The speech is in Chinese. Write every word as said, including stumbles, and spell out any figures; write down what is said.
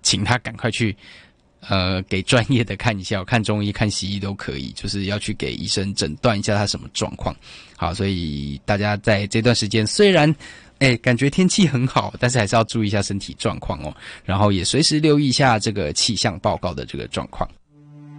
请他赶快去呃给专业的看一下，看中医看西医都可以，就是要去给医生诊断一下他什么状况。好，所以大家在这段时间虽然哎感觉天气很好，但是还是要注意一下身体状况哦，然后也随时留意一下这个气象报告的这个状况。